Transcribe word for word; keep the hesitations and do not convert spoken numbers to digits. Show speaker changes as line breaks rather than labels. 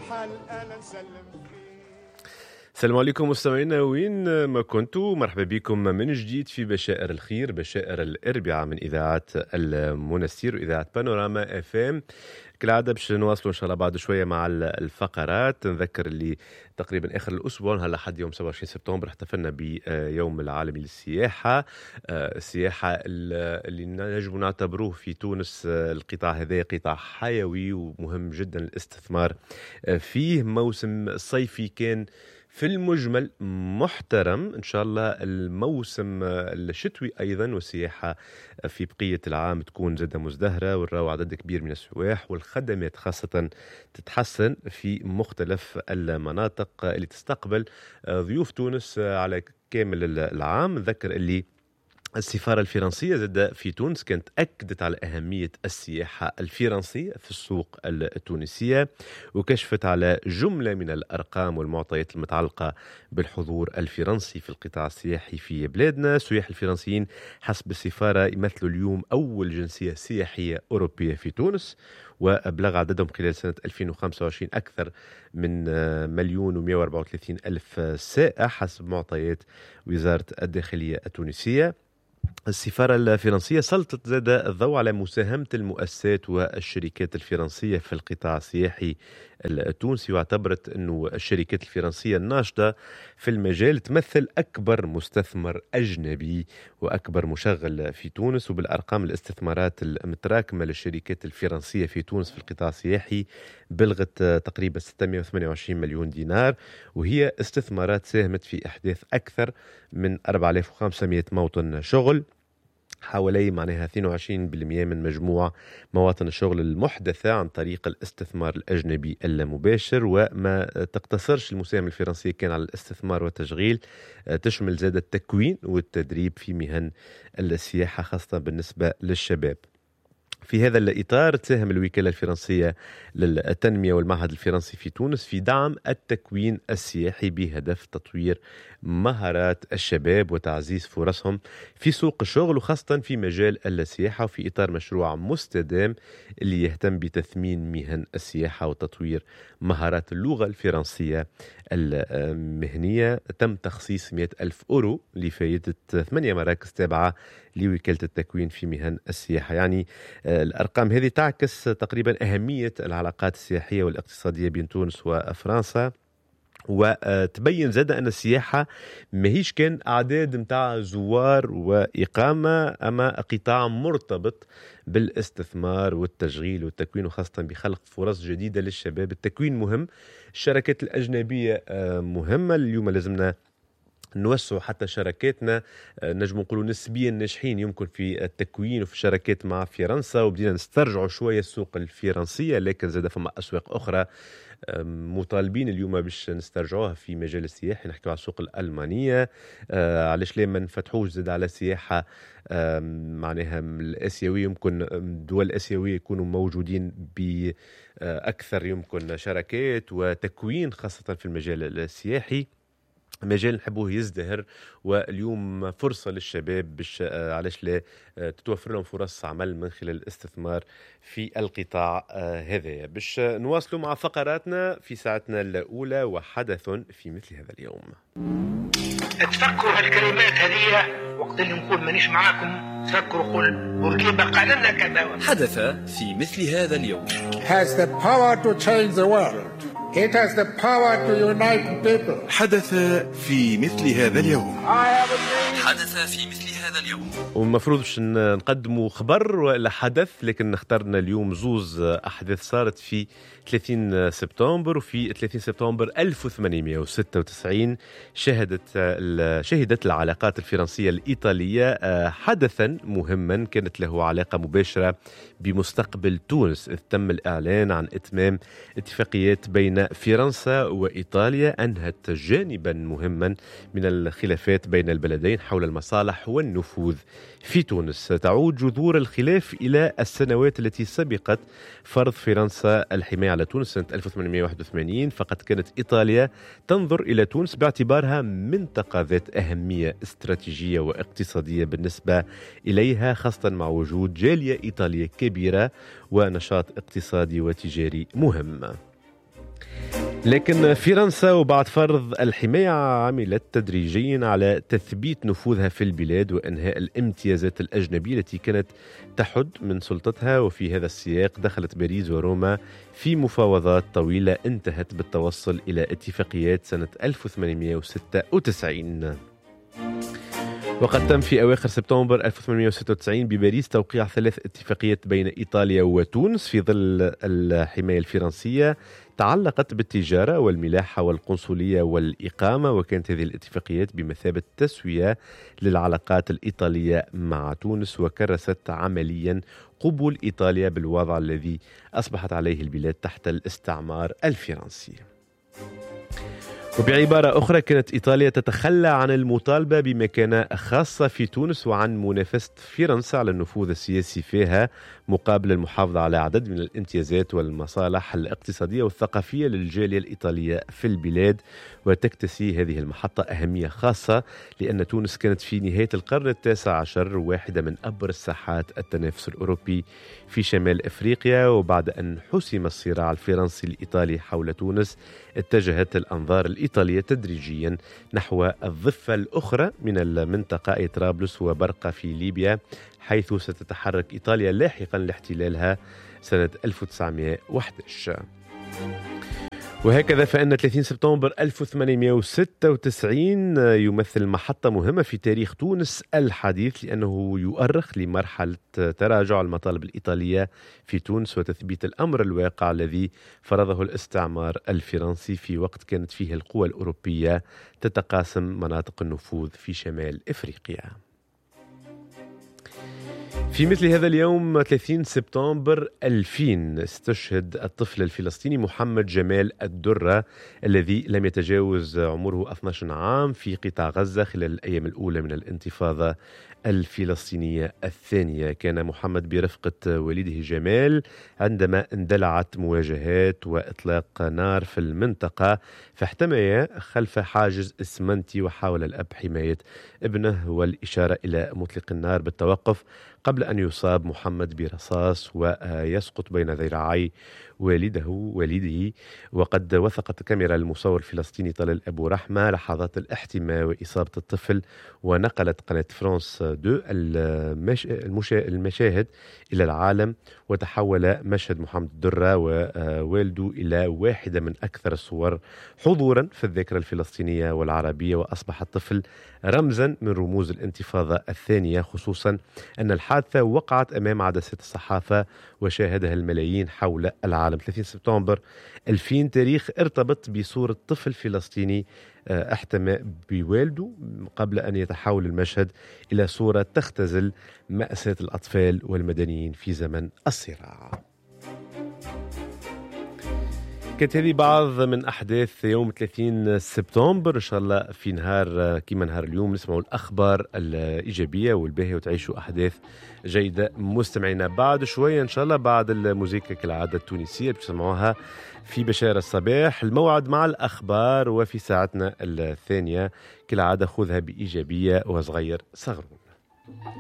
محال أنا نسلم فيه.
السلام عليكم مستمعينا وين ما كنتوا، مرحبا بكم من جديد في بشائر الخير، بشائر الأربعاء من إذاعة المنستير وإذاعة بانوراما اف ام. كالعادة باش نواصلوا إن شاء الله بعد شوية مع الفقرات. نذكر اللي تقريبا آخر الأسبوع هلا لحد يوم سبعة وعشرين سبتمبر احتفلنا بيوم العالمي للسياحة. السياحة اللي نجم نعتبروه في تونس القطاع هذا قطاع حيوي ومهم جدا الاستثمار فيه. موسم صيفي كان في المجمل محترم، إن شاء الله الموسم الشتوي أيضا والسياحة في بقية العام تكون زادة مزدهرة، ونراو عدد كبير من السواح والخدمات خاصة تتحسن في مختلف المناطق اللي تستقبل ضيوف تونس على كامل العام. نذكر اللي السفارة الفرنسية زاد في تونس كانت أكدت على أهمية السياحة الفرنسية في السوق التونسية، وكشفت على جملة من الأرقام والمعطيات المتعلقة بالحضور الفرنسي في القطاع السياحي في بلادنا. السياح الفرنسيين حسب السفارة يمثلوا اليوم أول جنسية سياحية أوروبية في تونس، وأبلغ عددهم خلال سنة ألفين وخمسة وعشرين أكثر من مليون ومئة وأربعة وثلاثين ألف سائح حسب معطيات وزارة الداخلية التونسية. السفارة الفرنسية سلطت زاد الضوء على مساهمة المؤسسات والشركات الفرنسية في القطاع السياحي التونسي، واعتبرت أنه الشركات الفرنسية الناشطة في المجال تمثل أكبر مستثمر أجنبي وأكبر مشغل في تونس. وبالأرقام الاستثمارات المتراكمة للشركات الفرنسية في تونس في القطاع السياحي بلغت تقريبا ستمئة وثمانية وعشرين مليون دينار، وهي استثمارات ساهمت في إحداث أكثر من أربعة آلاف وخمسمئة موطن شغل، حوالي معناها اثنين وعشرين بالمئة من مجموع مواطن الشغل المحدثة عن طريق الاستثمار الأجنبي المباشر. وما تقتصرش المساهمة الفرنسية كان على الاستثمار والتشغيل، تشمل زاد التكوين والتدريب في مهن السياحة خاصة بالنسبة للشباب. في هذا الإطار تساهم الوكالة الفرنسية للتنمية والمعهد الفرنسي في تونس في دعم التكوين السياحي بهدف تطوير مهارات الشباب وتعزيز فرصهم في سوق الشغل وخاصة في مجال السياحة، وفي إطار مشروع مستدام اللي يهتم بتثمين مهن السياحة وتطوير مهارات اللغة الفرنسية المهنية. تم تخصيص مئة ألف أورو لفائدة ثمانية مراكز تابعة لوكالة التكوين في مهن السياحة. يعني الأرقام هذه تعكس تقريبا أهمية العلاقات السياحية والاقتصادية بين تونس وفرنسا، وتبين زاد أن السياحة ماهيش كان أعداد متاع زوار وإقامة، أما قطاع مرتبط بالاستثمار والتشغيل والتكوين وخاصة بخلق فرص جديدة للشباب. التكوين مهم، الشركات الأجنبية مهمة، اليوم لازمنا نوسع حتى شركاتنا، نجم نقولوا نسبيا ناجحين يمكن في التكوين وفي الشركات مع فرنسا، وبدينا نسترجعوا شوية السوق الفرنسية، لكن زاد فما أسواق أخرى مطالبين اليوم باش نسترجعوها في مجال السياحة. نحكي على السوق الألمانية، علاش ليه ما نفتحوش زاد على سياحة معناها الآسيوية، يمكن الدول الآسيوية يكونوا موجودين بأكثر يمكن شركات وتكوين خاصة في المجال السياحي، مجال نحبوه يزدهر. واليوم فرصة للشباب باش علاش لا تتوفر لهم فرص عمل من خلال الاستثمار في القطاع هذا. باش نواصلوا مع فقراتنا في ساعتنا الأولى وحدث في مثل هذا اليوم.
تفكروا هالكلمات هذه وقت اللي نقول مانيش معاكم، تفكروا قول بورقيبة قال لنا كذا.
حدث في مثل هذا اليوم.
has the power to change the world. It has the power to unite people.
حدث في مثل هذا اليوم.
حدث في مثل هذا اليوم.
والمفروض باش نقدموا خبر ولا حدث، لكن اخترنا اليوم زوز أحداث صارت في ثلاثين سبتمبر. وفي ثلاثين سبتمبر ألف وثمانمئة وستة وتسعين شهدت شهدت العلاقات الفرنسية الإيطالية حدثا مهما كانت له علاقة مباشرة بمستقبل تونس، إذ تم الإعلان عن إتمام اتفاقيات بين فرنسا وإيطاليا أنهت جانبا مهما من الخلافات بين البلدين حول المصالح والنفوذ في تونس. تعود جذور الخلاف إلى السنوات التي سبقت فرض فرنسا الحماية على تونس سنة ألف وثمانمئة وواحد وثمانين، فقد كانت إيطاليا تنظر إلى تونس باعتبارها منطقة ذات أهمية استراتيجية واقتصادية بالنسبة إليها، خاصة مع وجود جالية إيطالية كبيرة ونشاط اقتصادي وتجاري مهم. لكن فرنسا وبعد فرض الحماية عملت تدريجيا على تثبيت نفوذها في البلاد وإنهاء الامتيازات الأجنبية التي كانت تحد من سلطتها. وفي هذا السياق دخلت باريس وروما في مفاوضات طويلة انتهت بالتوصل إلى اتفاقيات سنة ألف وثمانمئة وستة وتسعين. وقد تم في أواخر سبتمبر ألف وثمانمئة وستة وتسعين بباريس توقيع ثلاث اتفاقيات بين إيطاليا وتونس في ظل الحماية الفرنسية تعلقت بالتجارة والملاحة والقنصلية والإقامة. وكانت هذه الاتفاقيات بمثابة تسوية للعلاقات الإيطالية مع تونس، وكرست عمليا قبول إيطاليا بالوضع الذي أصبحت عليه البلاد تحت الاستعمار الفرنسي. وبعبارة أخرى كانت إيطاليا تتخلى عن المطالبة بمكانة خاصة في تونس وعن منافسة فرنسا على النفوذ السياسي فيها مقابل المحافظة على عدد من الامتيازات والمصالح الاقتصادية والثقافية للجالية الإيطالية في البلاد. وتكتسي هذه المحطة أهمية خاصة لأن تونس كانت في نهاية القرن التاسع عشر واحدة من أبرز ساحات التنافس الأوروبي في شمال أفريقيا. وبعد أن حسم الصراع الفرنسي الإيطالي حول تونس اتجهت الأنظار الإيطالية تدريجيا نحو الضفة الأخرى من المنطقة أي طرابلس وبرقة في ليبيا، حيث ستتحرك إيطاليا لاحقا لاحتلالها سنة ألف وتسعمئة وأحد عشر. وهكذا فإن ثلاثين سبتمبر ألف وثمانمئة وستة وتسعين يمثل محطة مهمة في تاريخ تونس الحديث، لأنه يؤرخ لمرحلة تراجع المطالب الإيطالية في تونس وتثبيت الأمر الواقع الذي فرضه الاستعمار الفرنسي في وقت كانت فيه القوى الأوروبية تتقاسم مناطق النفوذ في شمال إفريقيا. في مثل هذا اليوم ثلاثين سبتمبر ألفين استشهد الطفل الفلسطيني محمد جمال الدرة الذي لم يتجاوز عمره اثني عشر عام في قطاع غزة خلال الأيام الأولى من الانتفاضة الفلسطينية الثانية. كان محمد برفقة والده جمال عندما اندلعت مواجهات وإطلاق نار في المنطقة، فاحتمي خلف حاجز إسمنتي وحاول الأب حماية ابنه والإشارة إلى مطلق النار بالتوقف قبل أن يصاب محمد برصاص ويسقط بين ذراعي والده والده. وقد وثقت كاميرا المصور الفلسطيني طلال أبو رحمة لحظات الاحتماء وإصابة الطفل، ونقلت قناة فرانس دو المشاهد إلى العالم. وتحول مشهد محمد الدرة ووالده إلى واحدة من أكثر الصور حضورا في الذاكرة الفلسطينية والعربية، وأصبح الطفل رمزا من رموز الانتفاضة الثانية، خصوصا أن الحادثة وقعت أمام عدسات الصحافة وشاهدها الملايين حول العالم. ثلاثين سبتمبر ألفين تاريخ ارتبط بصورة طفل فلسطيني احتمى بوالده قبل أن يتحول المشهد إلى صورة تختزل مأساة الأطفال والمدنيين في زمن الصراع. كانت هذه بعض من أحداث يوم ثلاثين سبتمبر. إن شاء الله في نهار كما نهار اليوم نسمعوا الأخبار الإيجابية والباهية وتعيشوا أحداث جيدة. مستمعينا بعد شوية إن شاء الله بعد الموسيقى كالعادة التونسية بتسمعوها في بشار الصباح، الموعد مع الأخبار. وفي ساعتنا الثانية كالعادة خذها بإيجابية وصغير صغرون.